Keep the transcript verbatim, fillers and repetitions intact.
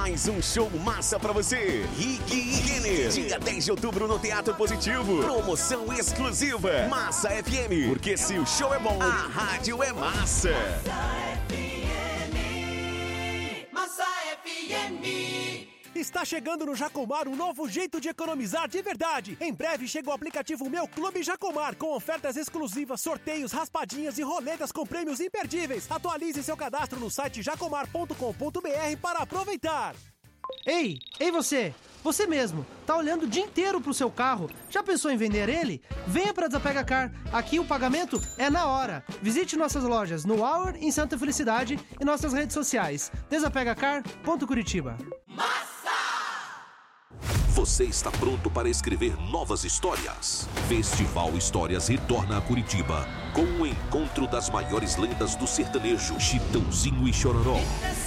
mais um show massa pra você. Rick e Renner, dia dez de outubro no Teatro Positivo. Promoção exclusiva. Massa F M, porque se o show é bom, a rádio é massa. Massa F M. Está chegando no Jacomar um novo jeito de economizar de verdade. Em breve chega o aplicativo Meu Clube Jacomar, com ofertas exclusivas, sorteios, raspadinhas e roletas com prêmios imperdíveis. Atualize seu cadastro no site jacomar ponto com ponto b r para aproveitar. Ei, ei você, você mesmo, tá olhando o dia inteiro pro seu carro, já pensou em vender ele? Venha para Desapega Car, aqui o pagamento é na hora. Visite nossas lojas no Hour, em Santa Felicidade e nossas redes sociais, desapega car ponto curitiba. Você está pronto para escrever novas histórias? Festival Histórias retorna a Curitiba com o encontro das maiores lendas do sertanejo, Chitãozinho e Chororó.